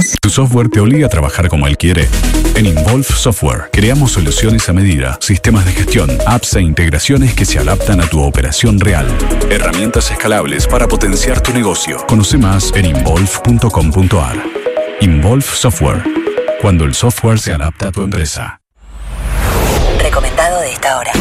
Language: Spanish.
¿Tu software te obliga a trabajar como él quiere? En Involve Software creamos soluciones a medida, sistemas de gestión, apps e integraciones que se adaptan a tu operación real. Herramientas escalables para potenciar tu negocio. Conoce más en involve.com.ar. Involve Software. Cuando el software se adapta a tu empresa. Recomendado de esta hora.